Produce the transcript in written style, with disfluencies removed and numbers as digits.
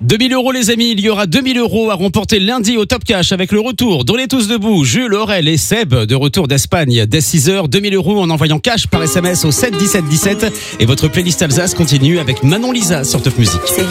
2000 € les amis, il y aura 2000 € à remporter lundi au Top Cash avec le retour d'On est tous debout, Jules, Aurel et Seb de retour d'Espagne dès 6h. 2000 € en envoyant cash par SMS au 7 17 17 et votre playlist Alsace continue avec Manon Lisa sur Top Music.